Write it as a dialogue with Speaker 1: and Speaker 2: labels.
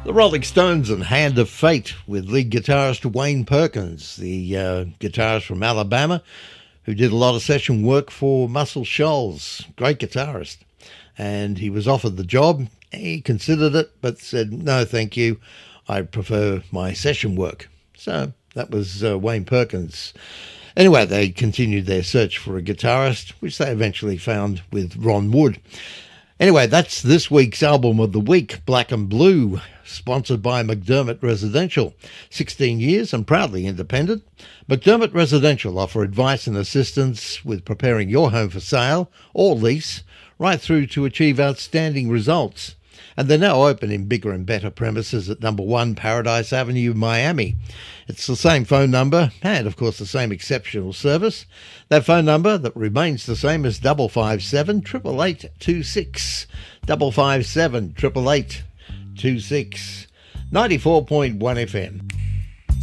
Speaker 1: The Rolling Stones and Hand of Fate with lead guitarist Wayne Perkins, the guitarist from Alabama, who did a lot of session work for Muscle Shoals. Great guitarist. And he was offered the job. He considered it, but said, no, thank you. I prefer my session work. So that was Wayne Perkins. Anyway, they continued their search for a guitarist, which they eventually found with Ron Wood. Anyway, that's this week's album of the week, Black and Blue, sponsored by McDermott Residential. 16 years and proudly independent. McDermott Residential offer advice and assistance with preparing your home for sale or lease, right through to achieve outstanding results. And they're now open in bigger and better premises at number 1 Paradise Avenue, Miami. It's the same phone number and, of course, the same exceptional service. That phone number that remains the same as 557 888 26. 557 888 26. 94.1 FM.